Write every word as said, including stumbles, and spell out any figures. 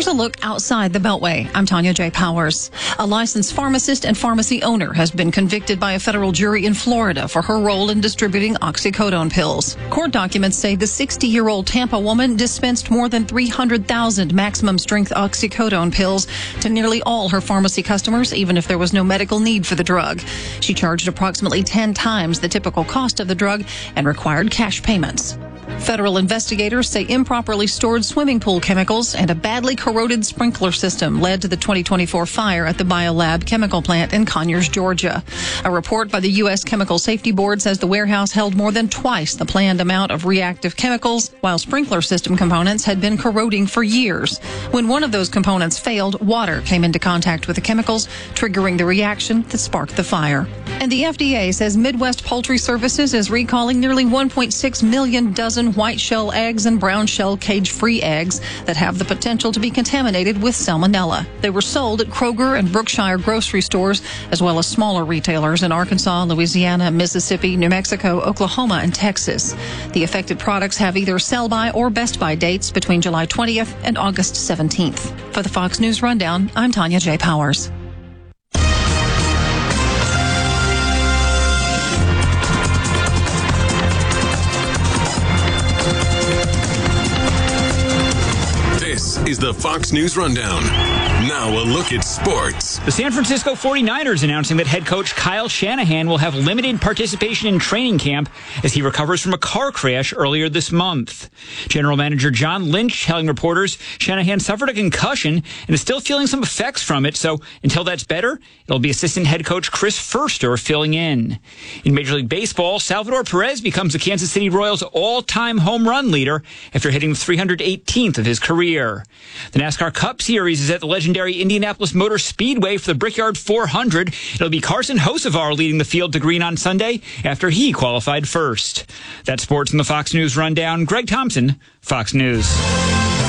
Here's a look outside the Beltway. I'm Tanya J. Powers. A licensed pharmacist and pharmacy owner has been convicted by a federal jury in Florida for her role in distributing oxycodone pills. Court documents say the sixty-year-old Tampa woman dispensed more than three hundred thousand maximum-strength oxycodone pills to nearly all her pharmacy customers, even if there was no medical need for the drug. She charged approximately ten times the typical cost of the drug and required cash payments. Federal investigators say improperly stored swimming pool chemicals and a badly corroded sprinkler system led to the twenty twenty-four fire at the Biolab chemical plant in Conyers, Georgia. A report by the U S Chemical Safety Board says the warehouse held more than twice the planned amount of reactive chemicals, while sprinkler system components had been corroding for years. When one of those components failed, water came into contact with the chemicals, triggering the reaction that sparked the fire. And the F D A says Midwest Poultry Services is recalling nearly one point six million dozen white shell eggs and brown shell cage-free eggs that have the potential to be contaminated with salmonella. They were sold at Kroger and Brookshire grocery stores, as well as smaller retailers in Arkansas, Louisiana, Mississippi, New Mexico, Oklahoma, and Texas. The affected products have either sell-by or best-by dates between July twentieth and August seventeenth. For the Fox News Rundown, I'm Tanya J. Powers. Is the Fox News Rundown. Now a look at sports. The San Francisco forty-niners announcing that head coach Kyle Shanahan will have limited participation in training camp as he recovers from a car crash earlier this month. General Manager John Lynch telling reporters Shanahan suffered a concussion and is still feeling some effects from it, so until that's better, it'll be assistant head coach Chris Foerster filling in. In Major League Baseball, Salvador Perez becomes the Kansas City Royals' all-time home run leader after hitting the three hundred eighteenth of his career. The NASCAR Cup Series is at the legendary Indianapolis Motor Speedway for the Brickyard four hundred. It'll be Carson Hocevar leading the field to green on Sunday after he qualified first. That's sports in the Fox News Rundown. Greg Thompson, Fox News.